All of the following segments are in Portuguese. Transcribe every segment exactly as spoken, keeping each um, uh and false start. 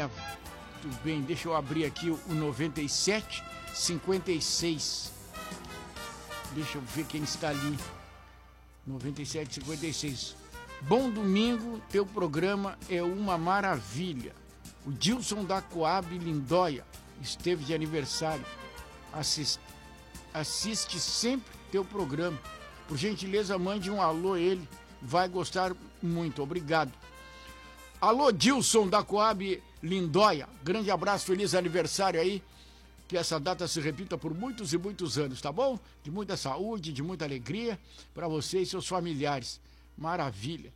leva. Tudo bem, deixa eu abrir aqui o noventa e sete, cinquenta e seis. Deixa eu ver quem está ali. noventa e sete, cinquenta e seis. Bom domingo, teu programa é uma maravilha. O Dilson da Coab Lindóia esteve de aniversário. Assiste, assiste sempre teu programa. Por gentileza, mande um alô a ele. Vai gostar muito. Obrigado. Alô, Dilson da Coab Lindóia. Grande abraço, feliz aniversário aí. Que essa data se repita por muitos e muitos anos, tá bom? De muita saúde, de muita alegria para você e seus familiares. Maravilha.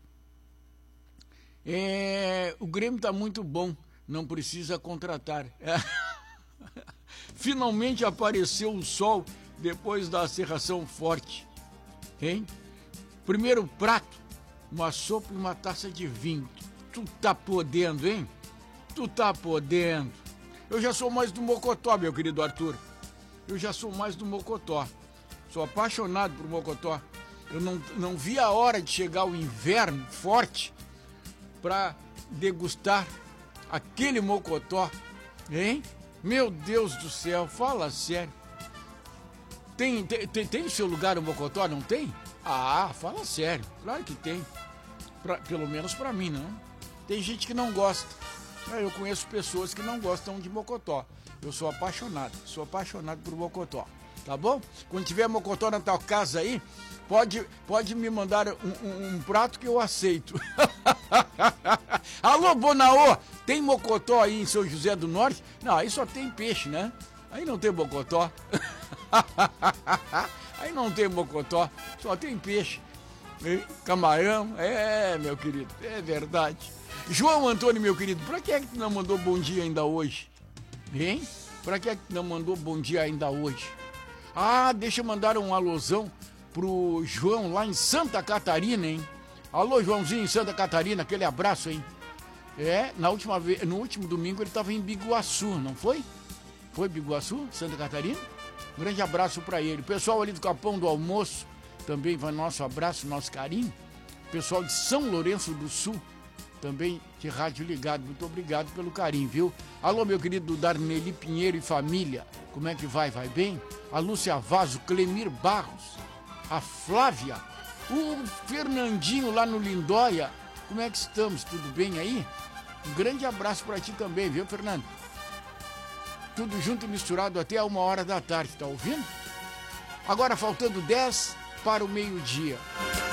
É, o Grêmio tá muito bom, não precisa contratar. É. Finalmente apareceu o sol depois da cerração forte. Hein? Primeiro prato, uma sopa e uma taça de vinho. Tu tá podendo, hein? Tu tá podendo. Eu já sou mais do Mocotó, meu querido Arthur. Eu já sou mais do Mocotó. Sou apaixonado por Mocotó. Eu não, não vi a hora de chegar o inverno forte para degustar aquele Mocotó. Hein? Meu Deus do céu, fala sério. Tem, tem, tem, tem no seu lugar o Mocotó, não tem? Ah, fala sério. Claro que tem. Pra, pelo menos para mim, não. Tem gente que não gosta. Eu conheço pessoas que não gostam de Mocotó. Eu sou apaixonado, sou apaixonado por Mocotó. Tá bom? Quando tiver Mocotó na tua casa aí, pode, pode me mandar um, um, um prato que eu aceito. Alô, Bonaô, tem Mocotó aí em São José do Norte? Não, aí só tem peixe, né? Aí não tem Mocotó. Aí não tem Mocotó, só tem peixe. Camarão, é, meu querido, é verdade. João Antônio, meu querido, pra que é que tu não mandou bom dia ainda hoje? Hein? Pra que é que tu não mandou bom dia ainda hoje? Ah, deixa eu mandar um alôzão pro João lá em Santa Catarina, hein? Alô, Joãozinho em Santa Catarina, aquele abraço, hein? É, na última vez, no último domingo ele tava em Biguaçu, não foi? Foi Biguaçu, Santa Catarina? Um grande abraço pra ele. O pessoal ali do Capão do Almoço, também vai nosso abraço, nosso carinho. O pessoal de São Lourenço do Sul, também de rádio ligado, muito obrigado pelo carinho, viu? Alô, meu querido Darneli Pinheiro e família, como é que vai? Vai bem? A Lúcia Vaz, o Clemir Barros, a Flávia, o Fernandinho lá no Lindóia, como é que estamos? Tudo bem aí? Um grande abraço para ti também, viu, Fernando? Tudo junto e misturado até uma hora da tarde, tá ouvindo? Agora faltando dez para o meio-dia.